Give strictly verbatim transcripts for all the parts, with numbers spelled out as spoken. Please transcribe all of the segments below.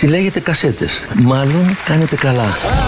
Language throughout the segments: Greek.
Συλλέγετε κασέτες. Μάλλον κάνετε καλά.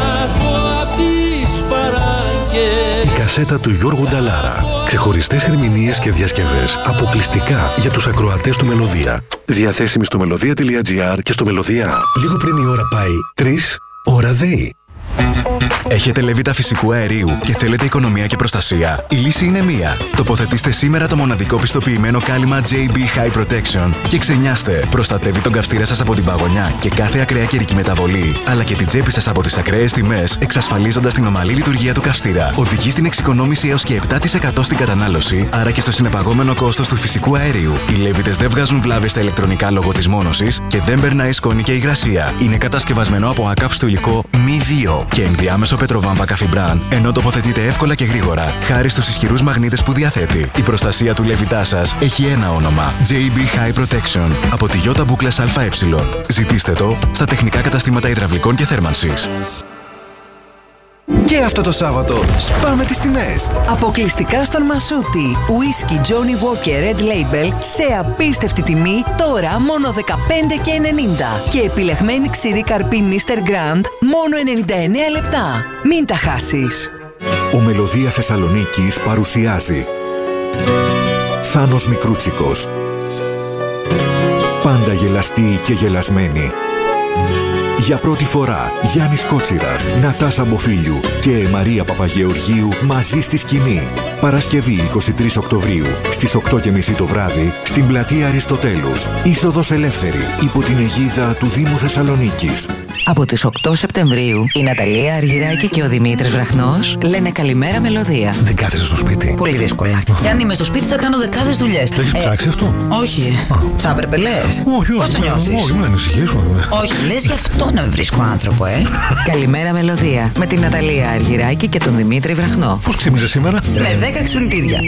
Η κασέτα του Γιώργου Νταλάρα. Ξεχωριστές ερμηνείες και διασκευές αποκλειστικά για τους ακροατές του Μελωδία. Διαθέσιμη στο μελωδία τελεία τζι άρ και στο Μελωδία. Λίγο πριν η ώρα πάει τρεις, ώρα ΔΕΗ. Έχετε λεβίτα φυσικού αερίου και θέλετε οικονομία και προστασία? Η λύση είναι μία. Τοποθετήστε σήμερα το μοναδικό πιστοποιημένο κάλυμα τζέι μπι High Protection και ξενιάστε. Προστατεύει τον καυστήρα σας από την παγωνιά και κάθε ακραία καιρική μεταβολή, αλλά και την τσέπη σας από τις ακραίες τιμές, εξασφαλίζοντας την ομαλή λειτουργία του καυστήρα. Οδηγεί στην εξοικονόμηση έως και επτά τοις εκατό στην κατανάλωση, άρα και στο συνεπαγόμενο κόστος του φυσικού αερίου. Οι λέβητες δεν βγάζουν βλάβες στα ηλεκτρονικά λόγω της μόνωσης και δεν περνάει σκόνη και υγρασία. Είναι κατασκευασμένο από ακάψτο υλικό μη δύο και ενδιάμεσο πετροβάμβα καφιμπράν, ενώ τοποθετείται εύκολα και γρήγορα, χάρη στους ισχυρούς μαγνήτες που διαθέτει. Η προστασία του λεβιτά σας έχει ένα όνομα: τζέι μπι High Protection από τη Ιώτα Μπούκλας ΑΕ. Ζητήστε το στα τεχνικά καταστήματα υδραυλικών και θέρμανσης. Και αυτό το Σάββατο σπάμε τις τιμές. Αποκλειστικά στον Μασούτη. Whisky Johnny Walker Red Label σε απίστευτη τιμή, τώρα μόνο δεκαπέντε και ενενήντα. Και επιλεγμένη ξηρή καρπή μίστερ Grand μόνο ενενήντα εννέα λεπτά. Μην τα χάσεις. Ο Μελωδία Θεσσαλονίκης παρουσιάζει Θάνος Μικρούτσικος. Πάντα γελαστή και γελασμένη. Για πρώτη φορά, Γιάννης Κότσιρας, Νατάσα Μποφίλιου και Μαρία Παπαγεωργίου μαζί στη σκηνή. Παρασκευή εικοστή τρίτη Οκτωβρίου, στις οκτώ και μισή το βράδυ, στην πλατεία Αριστοτέλους. Είσοδος ελεύθερη, υπό την αιγίδα του Δήμου Θεσσαλονίκης. Από τις οκτώ Σεπτεμβρίου, η Ναταλία Αργυράκη και ο Δημήτρης Βραχνός λένε καλημέρα Μελωδία. Δεν κάθεσαι στο σπίτι? Πολύ δύσκολα. Και αν είμαι στο σπίτι θα κάνω δεκάδες δουλειές. Το έχεις ε, ψάξει αυτό? Όχι. Α. Θα έπρεπε λες? Όχι, όχι. Πώς το νιώθεις? Όχι, μην ανησυχείς. Όχι, λες γι' αυτό να με βρίσκω άνθρωπο, ε. Καλημέρα Μελωδία. Με την Ναταλία Αργυράκη και τον Δημήτρη Βραχνό. Πώς ξύπνησε σήμερα? Με δέκα ξυπνητήρια.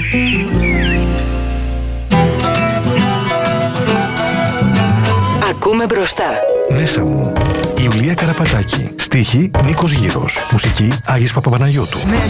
Ακούμε μπροστά. Μέσα μου, Ιουλία Καραπατάκη. Στίχη Νίκος Γύρος. Μουσική Άγης Παπαπαναγιώτου.